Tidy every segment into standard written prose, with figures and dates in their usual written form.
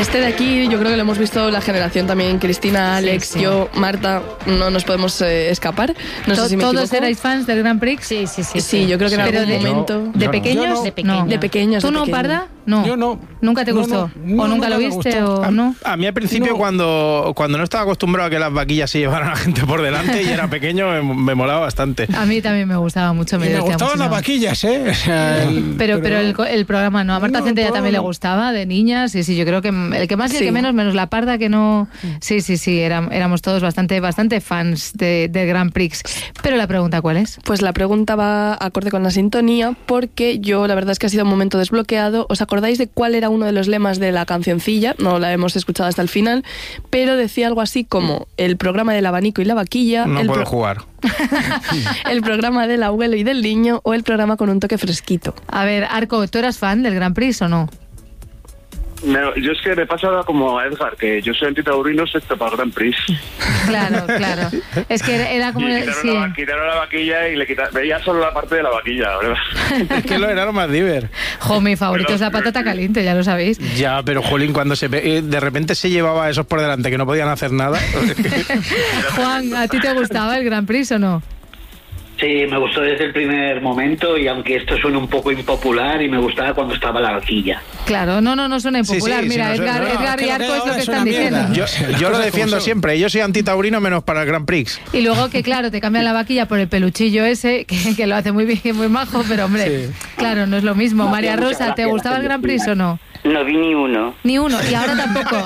Este de aquí yo creo que lo hemos visto la generación también, Cristina, Alex, Sí. yo, Marta, no nos podemos escapar. No sé si me ¿Todos equivoco. erais fans del Grand Prix? Sí, yo creo que en Pero algún momento... ¿De pequeños? Yo no. De pequeños. De pequeños. ¿Tú de no, pequeños. Parda? No. Yo no. ¿Nunca te gustó? No, ¿O nunca lo me viste gustó. o no? A mí al principio, No. cuando no estaba acostumbrado a que las vaquillas se llevaran a la gente por delante y era pequeño, me molaba bastante. A mí también me gustaba mucho. Y me divertía gustaban las muchísimo. vaquillas, ¿eh? O sea, Pero el programa no. A Marta No, Centella el también le programa no. gustaba, de niñas. Sí, yo creo que el que más y el Sí. que menos la Parda que no... Sí, éramos todos bastante fans del Grand Prix. Pero la pregunta, ¿cuál es? Pues la pregunta va acorde con la sintonía, porque yo la verdad es que ha sido un momento desbloqueado. ¿Os acordáis de cuál era uno de los lemas de la cancioncilla? No la hemos escuchado hasta el final, pero decía algo así como el programa del abanico y la vaquilla, No puedo jugar. el programa del abuelo y del niño o el programa con un toque fresquito. A ver, Arco, ¿tú eras fan del Grand Prix o no? Yo es que me pasa como a Edgar, que yo soy antitaurino excepto para el Grand Prix. Claro. Es que era como... Y sí. quitaron la vaquilla y veía solo la parte de la vaquilla, ¿verdad? Es que era lo más diver. Jo, mi favorito es la patata caliente, ya lo sabéis. Ya, pero Jolín, cuando de repente se llevaba a esos por delante que no podían hacer nada. Juan, ¿a ti te gustaba el Grand Prix o no? Sí, me gustó desde el primer momento y aunque esto suena un poco impopular y me gustaba cuando estaba la vaquilla. Claro, no suena impopular. Sí, Mira, sí, no suena- Edgar y que Arco es lo ahora que es una están diciendo. mierda. Yo lo defiendo siempre. Yo soy antitaurino menos para el Grand Prix. Y luego que claro, te cambian la vaquilla por el peluchillo ese, que lo hace muy bien, muy majo, pero hombre, claro, no es lo mismo. María muchas Rosa, ¿te gracias, gustaba el Grand Prix o no? No vi ni uno. Ni uno, y ahora tampoco.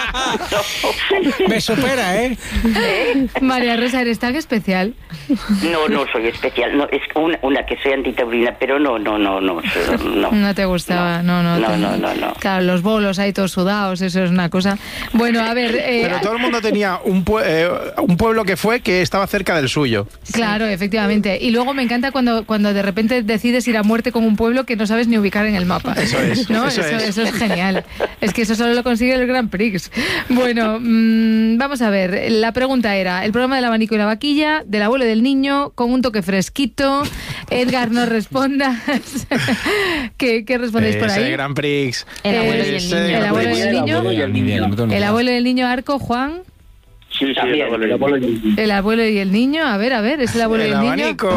me supera, ¿eh? María Rosa, ¿eres tan especial? No soy especial. No, es una que soy antitaurina, pero no. No te gustaba, no. No. Claro, los bolos ahí todos sudados, eso es una cosa. Bueno, a ver... Pero todo el mundo tenía un pueblo que estaba cerca del suyo. Claro, efectivamente. Y luego me encanta cuando de repente decides ir a muerte con un pueblo que no sabes ni ubicar en el mapa. Eso es, ¿no? eso es. Eso es genial. Es que eso solo lo consigue el Grand Prix. Bueno, vamos a ver. La pregunta era, el programa del abanico y la vaquilla, del abuelo y del niño, con un toque fresquito. Edgar, no respondas. ¿Qué respondéis por Ese ahí? Grand Prix. El abuelo y el Ese niño. El Grand abuelo y Prix. el niño. El abuelo y el niño, Arco, Juan. Sí, También, el abuelo. El abuelo y el niño. A ver, ¿es el abuelo y el niño? abanico.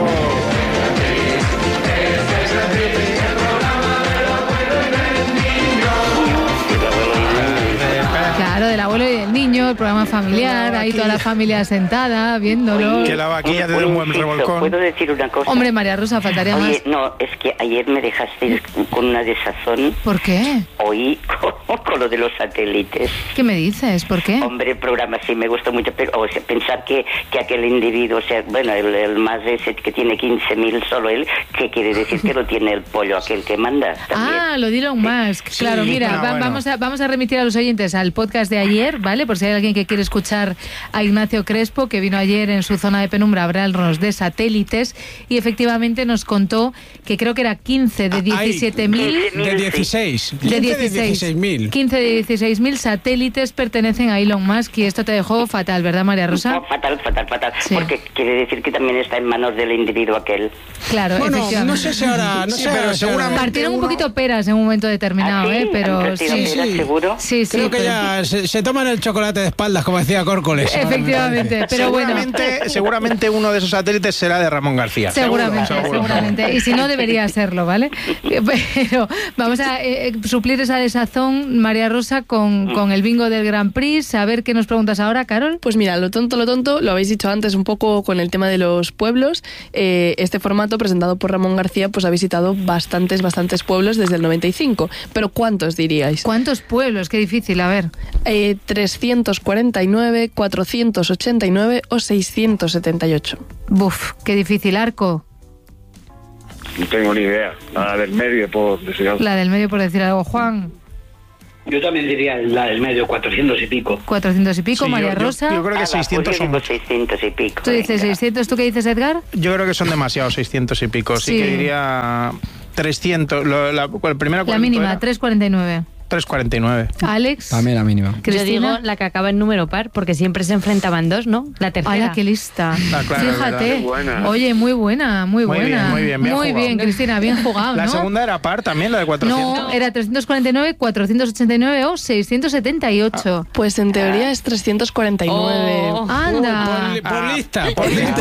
Claro, del abuelo y del niño, el programa familiar, ahí toda la familia sentada, viéndolo. Que la vaquilla te dé un buen revolcón. ¿Puedo decir una cosa? Hombre, María Rosa, faltaría más. Oye, no, es que ayer me dejaste con una desazón. ¿Por qué? Oí con lo de los satélites. ¿Qué me dices? ¿Por qué? Hombre, el programa sí me gustó mucho, pero pensar que aquel individuo, o sea, bueno, el más ese que tiene 15.000 solo él, ¿qué quiere decir que lo tiene el pollo aquel que manda? También. Ah, lo de Elon Musk. Claro, mira, bueno. vamos a remitir a los oyentes al podcast de ayer, ¿vale? Por si hay alguien que quiere escuchar a Ignacio Crespo, que vino ayer en su zona de penumbra a hablarnos de satélites y efectivamente nos contó que creo que era 15 de 17.000... De 16. De 16.000. 15 de 16.000 satélites pertenecen a Elon Musk y esto te dejó fatal, ¿verdad, María Rosa? No, fatal. Sí. Porque quiere decir que también está en manos del individuo aquel. Claro, Bueno, efectivamente. no sé si ahora... No Sí, sé pero ahora si ahora- seguramente Partieron un poquito peras en un momento determinado, ¿Ah, sí? pero ¿Han partido sí. peras, seguro? Sí, Creo que pero- ya se toman el chocolate de espaldas, como decía Córcoles. Efectivamente, pero bueno. Seguramente uno de esos satélites será de Ramón García. Seguramente. Y si no, debería serlo, ¿vale? Pero vamos a suplir esa desazón, María Rosa, con el bingo del Grand Prix. A ver qué nos preguntas ahora, Carol. Pues mira, lo tonto, lo habéis dicho antes un poco con el tema de los pueblos. Este formato presentado por Ramón García pues ha visitado bastantes pueblos desde el 95. Pero ¿cuántos diríais? ¿Cuántos pueblos? Qué difícil, a ver. 349, 489 o 678. Buf, qué difícil. Arco, No tengo ni idea. Nada del medio, por decir algo. la del medio por decir algo. Juan, Yo también diría la del medio, 400 y pico. 400 y pico. Sí, María yo Rosa, creo que 600 pues yo son digo 600 y pico. tú dices venga. 600. ¿Tú qué dices, Edgar? Yo creo que son demasiados, 600 y pico. Sí, Sí. que diría 300. La primera La ¿cuánto mínima, era? 349. 3,49. Alex. También la mínima. Yo Cristina. digo la que acaba en número par, porque siempre se enfrentaban dos, ¿no? La tercera. ¡Hala, qué lista! Ah, claro, Fíjate. es verdad. Oye, muy buena, muy Muy buena. bien, muy bien, bien Muy jugado. bien, Cristina, bien jugado, ¿no? La segunda era par también, la de 400. No, era 349, 489 o 678. Pues en teoría es 349. Oh. Anda. Por lista. Por lista.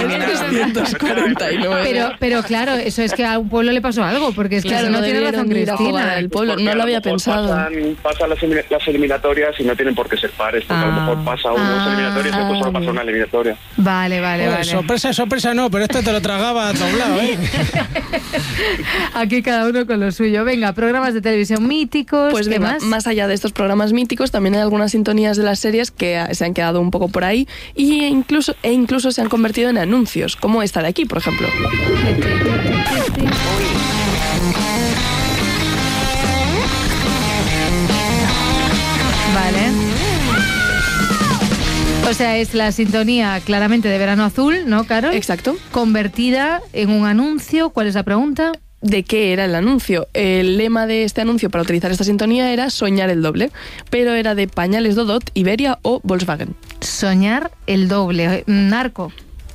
349. Pero claro, eso es que a un pueblo le pasó algo, porque es que Claro, si no no tiene razón debieron ir a jugar Cristina. al pueblo. Porque No a lo había mejor pensado. Pasan las eliminatorias y no tienen por qué ser pares, porque a lo mejor pasa unas eliminatorias y después solo pasa una eliminatoria. Vale, vale, vale. Sorpresa, sorpresa no, pero esto te lo tragaba doblado, ¿eh? Aquí cada uno con lo suyo. Venga, programas de televisión míticos. Pues ¿qué venga, más? allá de estos programas míticos, también hay algunas sintonías de las series que se han quedado un poco por ahí e incluso se han convertido en anuncios, como esta de aquí, por ejemplo. Vale. O sea, es la sintonía claramente de Verano Azul, ¿no, Carol? Exacto. Convertida en un anuncio. ¿Cuál es la pregunta? ¿De qué era el anuncio? El lema de este anuncio para utilizar esta sintonía era soñar el doble, pero era de Pañales Dodot, Iberia o Volkswagen. Soñar el doble. Narco.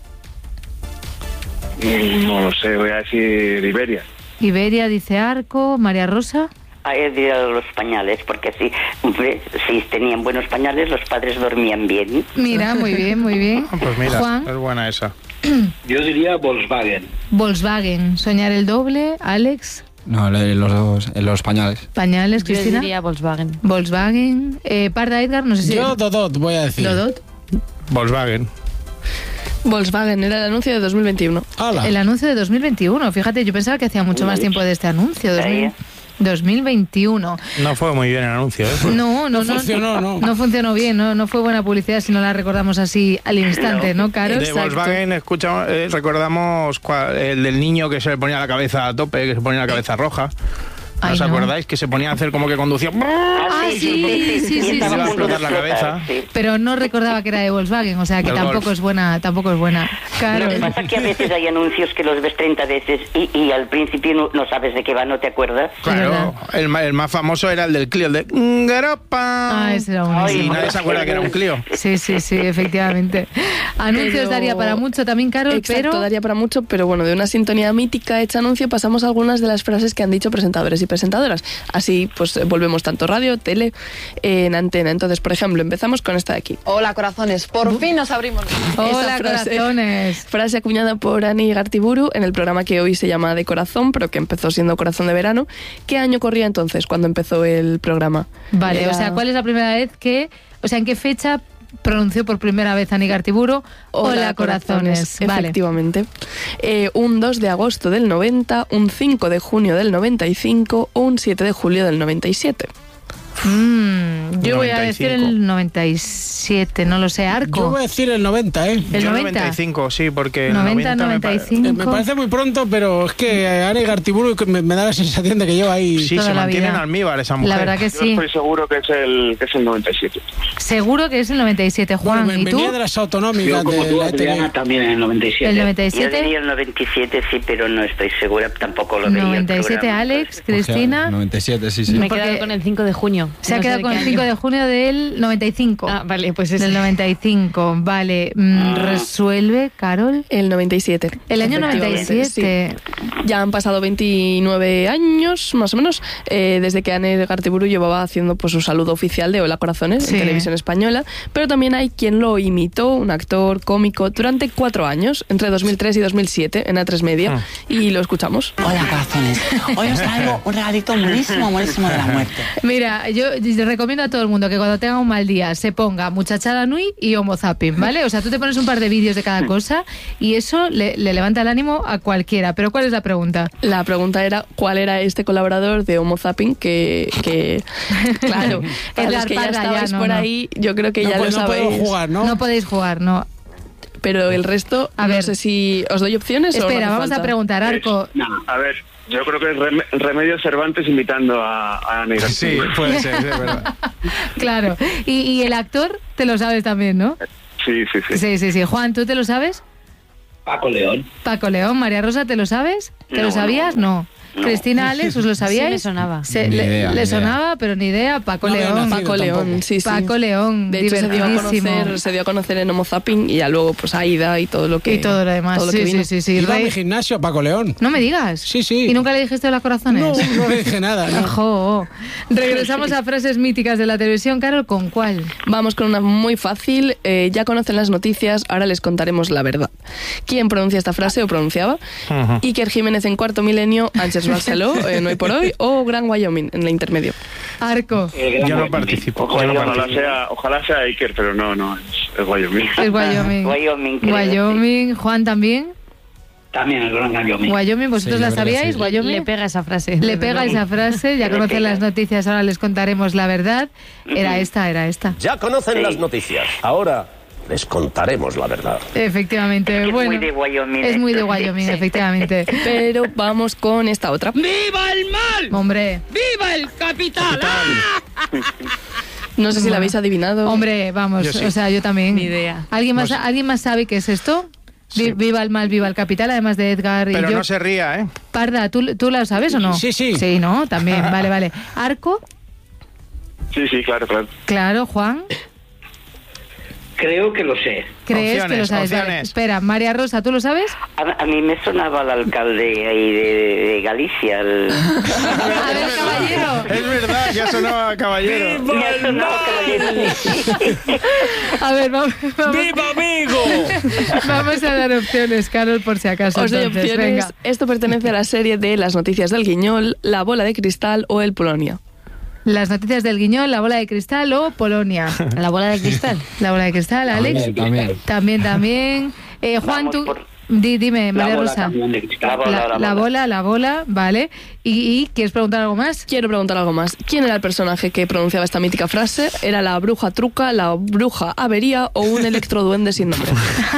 No lo sé, voy a decir Iberia. Iberia dice Arco. María Rosa. A él dirá los pañales, porque así, hombre, si tenían buenos pañales, los padres dormían bien. Mira, muy bien, muy bien. Pues mira, Juan. es buena esa. Yo diría Volkswagen. Volkswagen. Soñar el doble. Alex. No, los pañales. Pañales. Yo Cristina. diría Volkswagen. Volkswagen. Parda Edgar, no sé si... Yo Dodot voy a decir. Dodot. Volkswagen. Volkswagen era el anuncio de 2021. ¡Hala! El anuncio de 2021. Fíjate, yo pensaba que hacía mucho más tiempo de este anuncio. Ahí. 2021. No fue muy bien el anuncio, ¿eh? No funcionó, no. No funcionó bien, no fue buena publicidad si no la recordamos así al instante, ¿no, Caro? De Exacto. Volkswagen recordamos el del niño que se le ponía la cabeza a tope, que se ponía la cabeza roja. ¿No Ay, os no. acordáis? Que se ponía a hacer como que conducía. Ah, sí. Y Le estaba iba a a punto de explotar la cabeza. sí. Pero no recordaba que era de Volkswagen, o sea que Del tampoco Golf. es buena, Claro. Lo que pasa es que a veces hay anuncios que los ves 30 veces y al principio no sabes de qué va, no te acuerdas. Claro, el más famoso era el del Clio, el de Garopa. Ah, ese era uno. Y nadie se acuerda que era un Clio. Sí, efectivamente. Anuncios Pero- daría para mucho también, Carol, Exacto, pero... daría para mucho, pero bueno, de una sintonía mítica hecha anuncio pasamos a algunas de las frases que han dicho presentadores y presentadoras. Así, pues volvemos tanto radio, tele, en antena. Entonces, por ejemplo, empezamos con esta de aquí. Hola, corazones. Por fin nos abrimos. Hola, Esa frase- corazones. Frase acuñada por Ani Gartiburu en el programa que hoy se llama De Corazón, pero que empezó siendo Corazón de Verano. ¿Qué año corría entonces cuando empezó el programa? Vale, Era- o sea, ¿cuál es la primera vez que... O sea, ¿en qué fecha pronunció por primera vez Ani Gartiburu? Hola, corazones. Vale. Efectivamente. Un 2 de agosto del 90, un 5 de junio del 95 o un 7 de julio del 97. Yo voy a decir 95. el 97, no lo sé, Yo Arco. voy a decir el 90, ¿eh? El Yo 90. 95, sí, porque el 90, 90 95. Me parece muy pronto, pero es que Ari Gartiburu me da la sensación de que lleva ahí... Sí, toda se la mantiene en vida. almíbar esa mujer. La verdad que Yo sí. estoy seguro que es el 97. Seguro que es el 97, Juan. Bueno, ¿Y tú? venía de las autonómicas Yo, como de tú, la Adriana, ETV. también en el 97. El Yo 97. diría el 97, sí, pero no estoy segura, tampoco lo veía. el 97, programa. Alex, Cristina. 97, sí, sí. Me he Porque- quedado con el 5 de junio. Se ha No sé quedado de con qué el 5 año. de junio del 95. Ah, vale, pues ese. Del 95, vale. Resuelve, Carol. El 97. El año Efectivamente, 97. sí. Ya han pasado 29 años, más o menos, desde que Ani Gartiburu llevaba haciendo pues su saludo oficial de Hola Corazones Sí. en televisión española, pero también hay quien lo imitó, un actor cómico, durante 4 años, entre 2003 y 2007, en A3 Media, y lo escuchamos. Hola, corazones. Hoy os traigo un regalito buenísimo de la muerte. Mira, yo recomiendo a todo el mundo que cuando tenga un mal día se ponga Muchachada Nui y Homo Zapping, ¿vale? O sea, tú te pones un par de vídeos de cada cosa y eso le levanta el ánimo a cualquiera. Pero ¿cuál es la pregunta? La pregunta era cuál era este colaborador de Homo Zapping que claro, para Edgar los que ya Parra, estabais ya, no, por no. ahí, yo creo que ya lo no sabéis. podemos jugar, ¿no? No podéis jugar, no. Pero el resto, A no ver. sé si os doy opciones o no Espera, hace vamos a falta. preguntar, Arco. A ver, yo creo que es Remedios Cervantes imitando a Ani Sí, Gartiburu. puede ser, es verdad. Claro. Y el actor te lo sabes también, ¿no? Sí. Sí. Juan, ¿tú te lo sabes? Paco León. Paco León, María Rosa, ¿te lo sabes? ¿Te lo No, sabías? No. Cristina, Alex, ¿os lo sabíais? Sí, me sonaba. Ni idea, ni le idea. sonaba, pero ni idea. Paco No había León. nacido Paco León, tampoco. sí, sí. Paco León, De hecho, divertidísimo. se dio a conocer en Homo Zapping y ya luego pues Aida y todo lo que... Y todo lo demás. todo lo que Sí, vino. sí, sí, sí. Iba a Rey- mi gimnasio, Paco León. No me digas. Sí, sí. ¿Y nunca le dijiste hola corazones? No, no le dije nada. ¿no? Ojo. Regresamos a frases míticas de la televisión. Carol, ¿con cuál? Vamos con una muy fácil. Ya conocen las noticias, ahora les contaremos la verdad. ¿Quién pronuncia esta frase o pronunciaba? Iker Jiménez en Cuarto Milenio, Ángels Barceló, No hay por hoy, o Gran Wyoming en la intermedio. Arco. Yo no participo. Ojalá sea Iker, pero no, es Wyoming. Es Wyoming. Wyoming, creo, Wyoming. Juan también. También el gran Wyoming. Wyoming, ¿vosotros Sí, la la verdad, sabíais? sí. Wyoming. Le pega esa frase. Le pega esa frase, ya Le conocen pega. las noticias, ahora les contaremos la verdad. Era esta. Ya conocen las noticias. Ahora les contaremos la verdad. Efectivamente, Es bueno. muy de Wyoming. Es muy de esto, sí. Wyoming, efectivamente. Pero vamos con esta otra. ¡Viva el mal! Hombre, ¡Viva el capital! No sé si la habéis adivinado. hombre, vamos, Yo sí. o sea, yo también. Ni idea. ¿Alguien más sabe qué es esto? Sí. Viva el mal, viva el capital, además de Edgar y Pero yo. no se ría, ¿eh? Parda, ¿tú la sabes o no? Sí, sí. Sí, ¿no? También, vale. Arco, Sí, claro. claro, Juan. Creo que lo sé. ¿Crees que lo Opciones, sabes? Vale, opciones. espera, María Rosa, ¿tú lo sabes? A mí me sonaba el alcalde ahí de Galicia. A ver, caballero. Es verdad, ya sonaba caballero. Me ha sonado caballero. A ver, vamos, ¡Viva amigo! vamos a dar opciones, Carol, por si acaso. Os doy entonces, opciones. venga. Esto pertenece a la serie de Las noticias del Guiñol, La bola de cristal o El Polonia. Las noticias del Guiñol, la bola de cristal o Polonia. La bola de cristal. La bola de cristal, Alex. También. Juan, Vamos tú. por- Dime, La María bola Rosa. también de cristal. La bola, vale. ¿Y quieres preguntar algo más? Quiero preguntar algo más. ¿Quién era el personaje que pronunciaba esta mítica frase? ¿Era la bruja truca, la bruja avería o un electroduende sin nombre?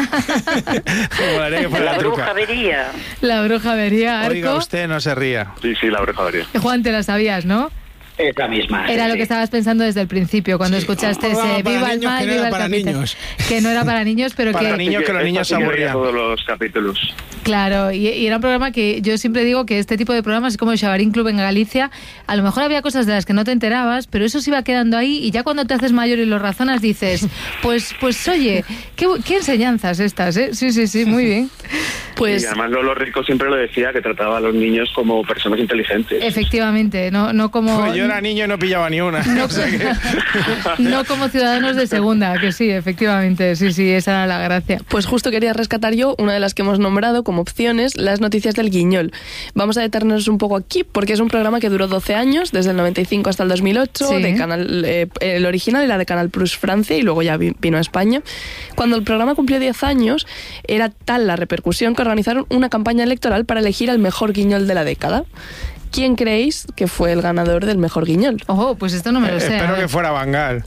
Molaría que fuera La bruja truca. vería. La bruja vería, Oiga, Arco. usted no se ría. Sí, la oreja vería. Juan, te la sabías, ¿no? Esa misma. Era sí, lo sí. que estabas pensando desde el principio, cuando escuchaste Un programa ese para Viva el niños mal, que no viva era el para capital. niños. Que no era para niños, pero Para que... niños, que los niños se aburrían. Todos los capítulos. Claro, y era un programa que yo siempre digo que este tipo de programas es como el Xabarín Club en Galicia. A lo mejor había cosas de las que no te enterabas, pero eso se iba quedando ahí y ya cuando te haces mayor y lo razonas dices, pues oye, qué enseñanzas estas, ¿eh? Sí, muy bien. Pues Y además Lolo Rico siempre lo decía, que trataba a los niños como personas inteligentes. Efectivamente, no como... Pues yo era niño y no pillaba ni una. No, O sea que- no como ciudadanos de segunda, que sí, efectivamente, sí, esa era la gracia. Pues justo quería rescatar yo una de las que hemos nombrado como opciones, las noticias del Guiñol. Vamos a detenernos un poco aquí porque es un programa que duró 12 años, desde el 95 hasta el 2008, Sí. de Canal, el original era de Canal Plus Francia y luego ya vino a España. Cuando el programa cumplió 10 años, era tal la repercusión que organizaron una campaña electoral para elegir al mejor Guiñol de la década. ¿Quién creéis que fue el ganador del mejor Guiñol? Ojo, pues esto no me lo sé. Espero a ver. que fuera Bangal.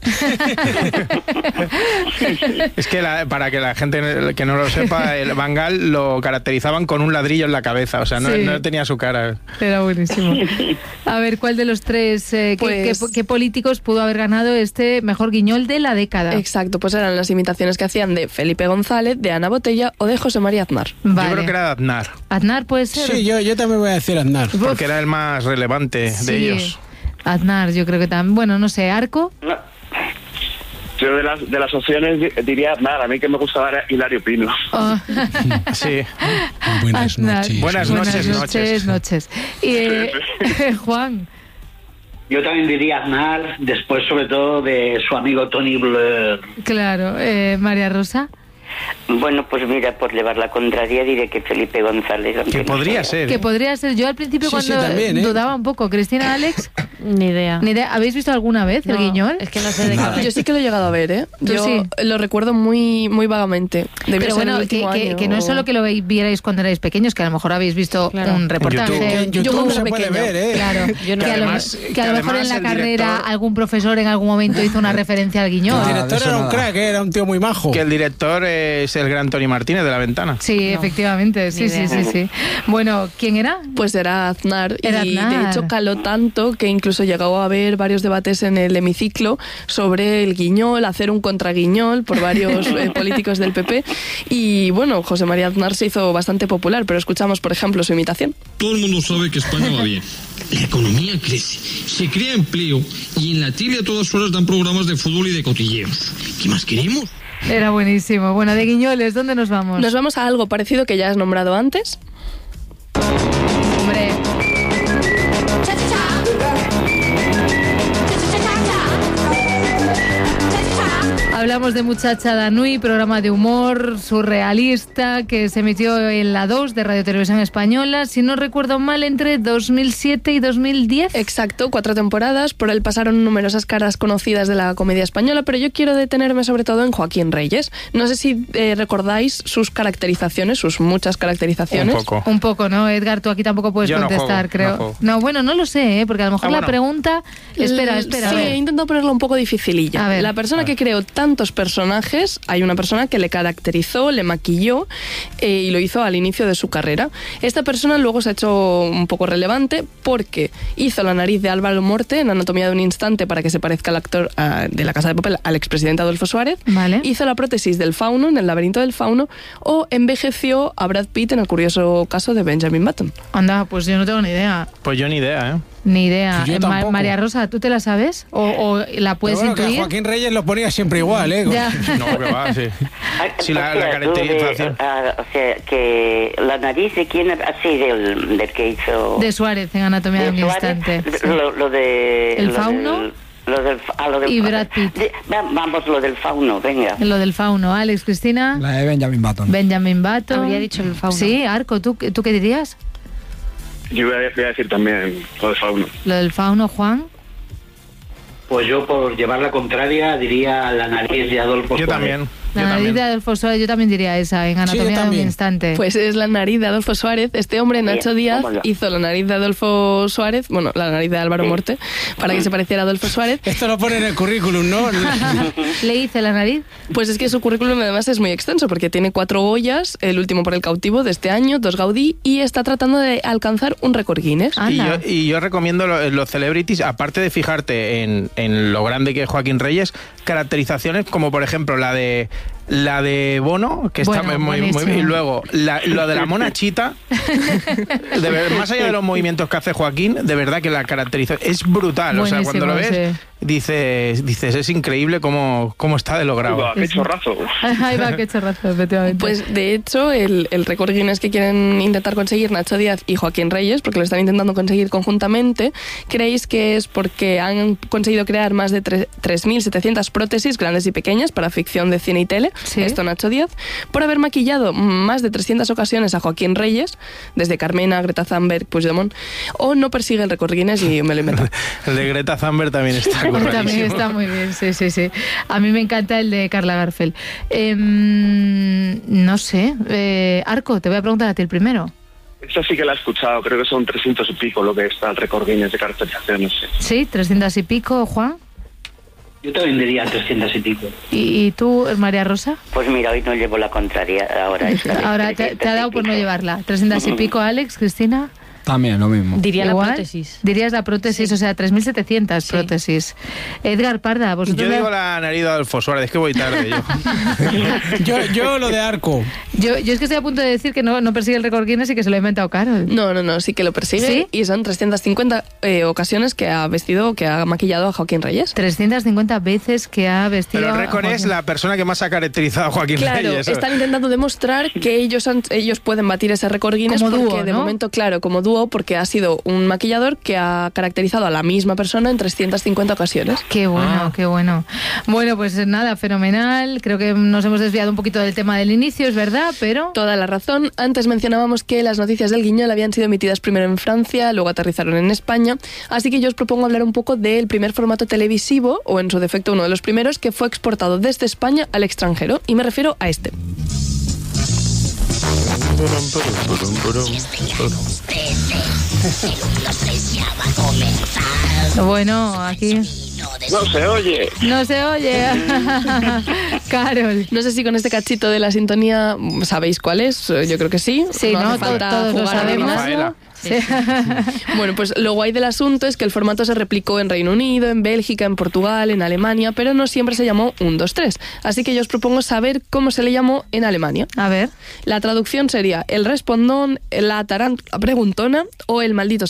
Es que para que la gente que no lo sepa, el Bangal lo caracterizaban con un ladrillo en la cabeza, o sea, no, Sí. no tenía su cara. Era buenísimo. A ver, ¿cuál de los tres, Pues- qué políticos pudo haber ganado este mejor Guiñol de la década? Exacto, pues eran las imitaciones que hacían de Felipe González, de Ana Botella o de José María Aznar. Vale. Yo creo que era de Aznar, Aznar puede ser. Sí, yo también voy a decir Aznar. porque era el más relevante Sí. de ellos. Aznar, yo creo que también. Bueno, no sé, Arco. No. Yo de las opciones diría nada, a mí que me gustaba era Hilario Pino. Oh. Sí. Buenas Aznar. noches. Buenas noches. noches. Y Juan. Yo también diría Aznar, después sobre todo de su amigo Tony Blair. Claro, María Rosa. Bueno, pues mira, por llevar la contraria diré que Felipe González. aunque Que no podría sea. ser. Que podría ser yo al principio Sí, sí, cuando también, ¿eh? dudaba un poco. Cristina, Alex, Ni idea. ni idea. ¿Habéis visto alguna vez el No, Guiñol? Es que no sé de qué va. Yo sí que lo he llegado a ver, ¿eh? Yo Yo sí. lo recuerdo muy, muy vagamente. Debió Pero ser bueno, el último año, que no es o- solo que lo vierais cuando erais pequeños, que a lo mejor habéis visto Claro. un reportaje. YouTube. Que en Yo YouTube cuando se era puede pequeña. ver, ¿eh? Claro, Yo no que, sé. a lo, además- que a lo que mejor en además la el carrera director- algún profesor en algún momento hizo una referencia al Guiñol. El de director eso era un nada. crack, era un tío muy majo. Que el director es el gran Tony Martínez de La Ventana. Sí, efectivamente, sí. Bueno, ¿quién era? Pues era Aznar. Era y Aznar. de hecho caló tanto que incluso incluso llegó a haber varios debates en el hemiciclo sobre el guiñol, hacer un contraguiñol por varios políticos del PP. Y bueno, José María Aznar se hizo bastante popular, pero escuchamos, por ejemplo, su imitación. Todo el mundo sabe que España va bien. La economía crece, se crea empleo y en la tele a todas horas dan programas de fútbol y de cotilleos. ¿Qué más queremos? Era buenísimo. Bueno, de guiñoles, ¿dónde nos vamos? Nos vamos a algo parecido que ya has nombrado antes. Hombre. Hablamos de Muchacha Danui, programa de humor surrealista que se emitió en la 2 de Radio Televisión Española, si no recuerdo mal, entre 2007 y 2010. Exacto, 4 temporadas. Por él pasaron numerosas caras conocidas de la comedia española, pero yo quiero detenerme sobre todo en Joaquín Reyes. No sé si recordáis sus caracterizaciones, sus muchas caracterizaciones. Un poco, ¿no? Edgar, tú aquí tampoco puedes contestar, creo. No, bueno, no lo sé, porque a lo mejor la pregunta... Espera. Sí, he intentado ponerlo un poco dificililla. A ver. La persona que creó tantos personajes, hay una persona que le caracterizó, le maquilló y lo hizo al inicio de su carrera. Esta persona luego se ha hecho un poco relevante porque hizo la nariz de Álvaro Morte en Anatomía de un instante para que se parezca al actor de La Casa de Papel, al expresidente Adolfo Suárez. Vale. Hizo la prótesis del fauno en El laberinto del fauno o envejeció a Brad Pitt en El curioso caso de Benjamin Button. Anda, pues yo no tengo ni idea. Pues yo ni idea, ¿eh? Ni idea. Yo tampoco. María Rosa, ¿tú te la sabes? ¿O la puedes Pero bueno, intuir? que a Joaquín Reyes lo ponía siempre igual, ¿eh? Ya. No, que va, sí. Sí, la O sea, caracterización. o sea, que la nariz de quién, así del que hizo... De Suárez en Anatomía de un Suárez, instante. Sí. Lo de... ¿El lo fauno? lo del Y Brad Pitt. Vamos, lo del fauno, venga. Lo del fauno. Alex, Cristina. La de Benjamin Button. Benjamin Button. Habría dicho el fauno. Sí, Arco, ¿tú qué dirías? Yo voy a decir también lo de fauno. Lo del fauno, Juan. Pues yo, por llevar la contraria, diría la nariz de Adolfo Yo Suárez. también. La nariz de Adolfo Suárez, yo también diría esa, en Anatomía de un también. instante. Pues es la nariz de Adolfo Suárez. Este hombre, Nacho Díaz, vamos ya. hizo la nariz de Adolfo Suárez, bueno, la nariz de Álvaro Morte, para que se pareciera a Adolfo Suárez. Esto lo pone en el currículum, ¿no? ¿Le hice la nariz? Pues es que su currículum además es muy extenso, porque tiene 4 Goyas, el último por El cautivo de este año, 2 Gaudí, y está tratando de alcanzar un récord Guinness. Anda. Y yo recomiendo los celebrities, aparte de fijarte en lo grande que es Joaquín Reyes, caracterizaciones como por ejemplo la de Bono, que está Bueno, muy buenísimo. y luego lo de la mona chita, más allá de los movimientos que hace Joaquín, de verdad que la caracterización es brutal. O sea, cuando lo ves, Buenísimo, dices, es increíble cómo está de logrado. Uy, ¡qué chorrazo! Ahí va, qué chorrazo, efectivamente. Pues de hecho, el récord Guinness que quieren intentar conseguir Nacho Díaz y Joaquín Reyes, porque lo están intentando conseguir conjuntamente, ¿creéis que es porque han conseguido crear más de 3.700 prótesis, grandes y pequeñas, para ficción de cine y tele? Sí. Esto Nacho Díaz, por haber maquillado más de 300 ocasiones a Joaquín Reyes, desde Carmena, Greta Thunberg, Puigdemont, o no persigue el récord Guinness y me lo invento. El de Greta Thunberg también está También correctísimo. está muy bien, sí. A mí me encanta el de Karla Garfeld. No sé, Arco, te voy a preguntar a ti el primero. Esta sí que la he escuchado, creo que son 300 y pico lo que está el récord Guinness de caracterizaciones. Sí, 300 y pico, Juan. Yo también diría 300 y pico. ¿Y tú, María Rosa? Pues mira, hoy no llevo la contraria, ahora esta vez Ahora te ha dado por no llevarla. 300 y pico, Alex, Cristina. También, lo mismo. Diría la Igual. prótesis. Dirías la prótesis, Sí. o sea, 3.700 Sí. prótesis. Edgar Parda, vosotros... Yo digo la nariz de Adolfo Suárez, es que voy tarde yo. Yo lo de Arco. Yo es que estoy a punto de decir que no persigue el récord Guinness y que se lo ha inventado Carol. No, sí que lo persigue. ¿Sí? Y son 350 ocasiones que ha vestido, que ha maquillado a Joaquín Reyes. 350 veces que ha vestido... Pero el a récord es Joaquín. la persona que más ha caracterizado a Joaquín Claro, Reyes. están intentando demostrar que ellos pueden batir ese récord Guinness Como porque dúo, de ¿no? momento, claro, como dúo, porque ha sido un maquillador que ha caracterizado a la misma persona en 350 ocasiones. Qué bueno, qué bueno. Bueno, pues nada, fenomenal. Creo que nos hemos desviado un poquito del tema del inicio, es verdad, pero... Toda la razón. Antes mencionábamos que las noticias del Guiñol habían sido emitidas primero en Francia, luego aterrizaron en España, así que yo os propongo hablar un poco del primer formato televisivo, o en su defecto uno de los primeros, que fue exportado desde España al extranjero, y me refiero a este. Bueno, aquí... No se oye. No se oye. Carol. No sé si con este cachito de la sintonía sabéis cuál es, yo creo que sí. Sí, ¿no? hace falta Todos lo jugar a sabemos. adivinarlo. Sí. Bueno, pues lo guay del asunto es que el formato se replicó en Reino Unido, en Bélgica, en Portugal, en Alemania, pero no siempre se llamó 1, 2, 3. Así que yo os propongo saber cómo se le llamó en Alemania. A ver. La traducción sería el respondón, la taranta preguntona o el maldito